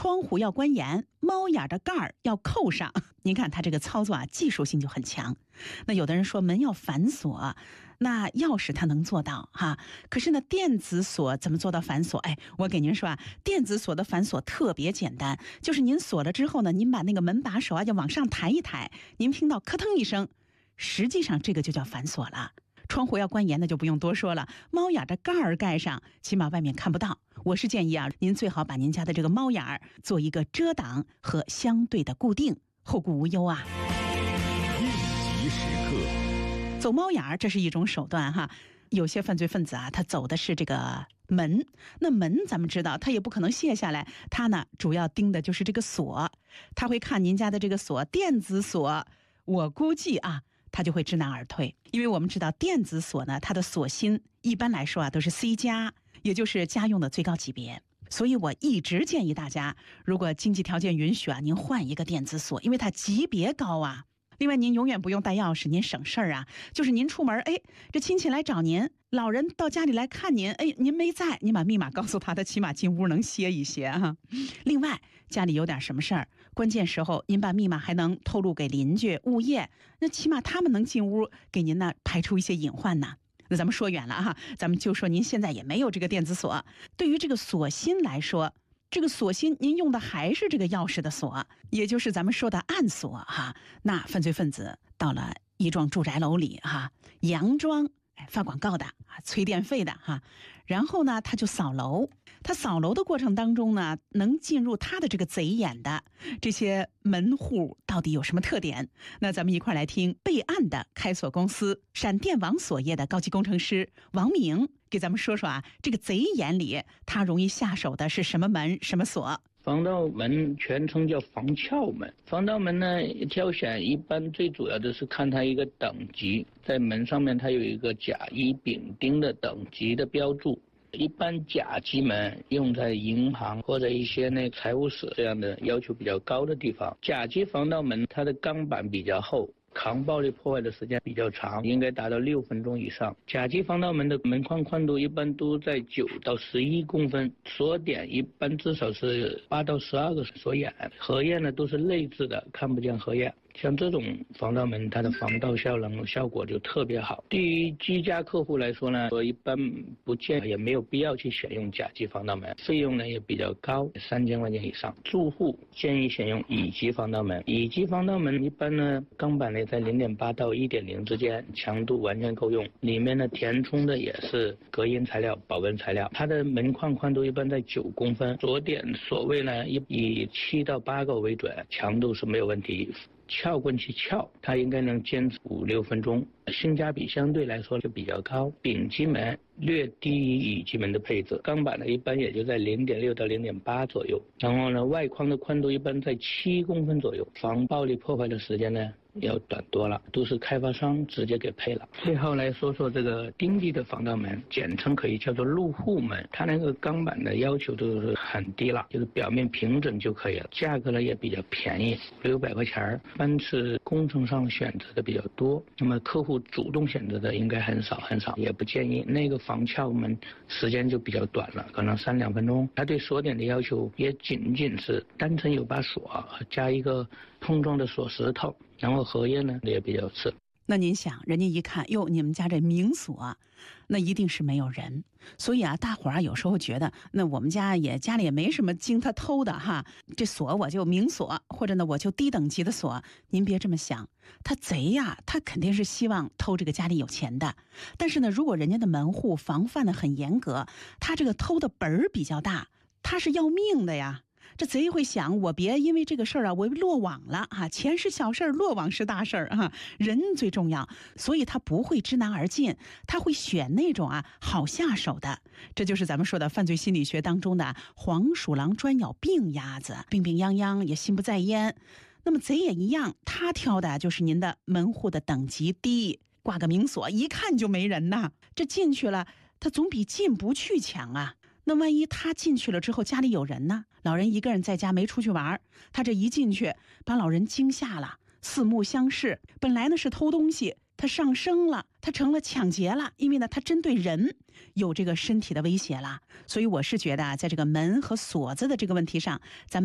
窗户要关严，猫眼的盖儿要扣上。您看他这个操作啊，技术性就很强。那有的人说门要反锁，那钥匙它能做到哈，可是呢电子锁怎么做到反锁？哎，我给您说啊，电子锁的反锁特别简单，就是您锁了之后呢，您把那个门把手啊要往上抬一抬，您听到咔腾一声，实际上这个就叫反锁了。窗户要关严的就不用多说了，猫眼的盖儿盖上，起码外面看不到。我是建议啊，您最好把您家的这个猫眼儿做一个遮挡和相对的固定，后顾无忧啊。 应急时刻， 走猫眼儿这是一种手段哈。有些犯罪分子啊，他走的是这个门，那门咱们知道他也不可能卸下来，他呢主要盯的就是这个锁，他会看您家的这个锁，电子锁，我估计啊他就会知难而退。因为我们知道电子锁呢，它的锁芯一般来说啊都是 C+，也就是家用的最高级别。所以我一直建议大家，如果经济条件允许啊，您换一个电子锁，因为它级别高啊。另外您永远不用带钥匙，您省事儿啊。就是您出门，哎，这亲戚来找您，老人到家里来看您，哎，您没在，您把密码告诉他，他起码进屋能歇一歇啊。另外家里有点什么事儿，关键时候您把密码还能透露给邻居物业，那起码他们能进屋给您呢排除一些隐患呢。那咱们说远了哈，咱们就说您现在也没有这个电子锁，对于这个锁芯来说，这个锁芯您用的还是这个钥匙的锁，也就是咱们说的暗锁哈。那犯罪分子到了一幢住宅楼里哈，佯装发广告的啊，催电费的哈，然后呢他就扫楼，他扫楼的过程当中呢，能进入他的这个贼眼的这些门户到底有什么特点？那咱们一块来听备案的开锁公司闪电网锁业的高级工程师王明给咱们说说啊，这个贼眼里他容易下手的是什么门什么锁？ 防盗门全称叫防撬门。防盗门呢，挑选一般最主要的是看它一个等级，在门上面它有一个甲乙丙丁的等级的标注。一般甲级门用在银行或者一些财务室这样的要求比较高的地方。甲级防盗门它的钢板比较厚，抗暴力破坏的时间比较长，应该达到6分钟以上。甲级防盗门的门框宽度一般都在9到11公分，锁点一般至少是8到12个锁眼，合页呢都是内置的，看不见合页。像这种防盗门，它的防盗效果就特别好。对于居家客户来说呢，我一般不建议，也没有必要去选用甲级防盗门，费用呢也比较高，3000块钱以上。住户建议选用乙级防盗门。乙级防盗门一般呢，钢板呢在0.8到1.0之间，强度完全够用。里面呢填充的也是隔音材料、保温材料。它的门框宽度一般在9公分，锁点锁位呢以7到8个为准，强度是没有问题。撬棍去撬，它应该能坚持5、6分钟，性价比相对来说就比较高。丙级门略低于乙级门的配置，钢板呢一般也就在0.6到0.8左右，然后呢外框的宽度一般在7公分左右，防暴力破坏的时间呢要短多了，都是开发商直接给配了。最后来说说这个丁级的防盗门，简称可以叫做入户门，它那个钢板的要求都是很低了，就是表面平整就可以了，价格呢也比较便宜，600块钱，一般是工程上选择的比较多，那么客户主动选择的应该很少，也不建议。那个防撬门时间就比较短了，可能3、2分钟。它对锁点的要求也仅仅是单纯有把锁加一个碰撞的锁石头，然后合页呢也比较次。 那您想，人家一看，哟，你们家这明锁，那一定是没有人。所以啊，大伙儿有时候觉得，那我们家里也没什么经他偷的哈，这锁我就明锁，或者呢我就低等级的锁。您别这么想，他贼呀，他肯定是希望偷这个家里有钱的。但是呢，如果人家的门户防范的很严格，他这个偷的本儿比较大，他是要命的呀。这贼会想，我别因为这个事儿啊，我落网了啊！钱是小事儿，落网是大事儿啊！人最重要，所以他不会知难而进，他会选那种好下手的。这就是咱们说的犯罪心理学当中的黄鼠狼专咬病鸭子，病病殃殃也心不在焉。那么贼也一样，他挑的就是您的门户的等级低，挂个明锁，一看就没人呐。这进去了，他总比进不去强啊。那万一他进去了之后家里有人呢？老人一个人在家没出去玩，他这一进去把老人惊吓了，四目相视，本来呢是偷东西，他上升了，他成了抢劫了，因为呢他针对人有这个身体的威胁了。所以我是觉得在这个门和锁子的这个问题上，咱们